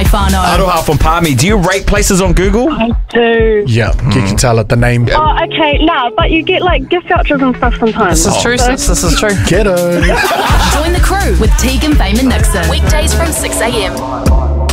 whānau. Aroha from Palmy. Do you rate places on Google? I do. Yeah, you can tell it, the name. Oh, okay, no, but you get like gift vouchers and stuff sometimes. This is true, sis. This is true. Ghetto. Join the crew with Tegan, Fame and Nixon. Weekdays from 6 a.m.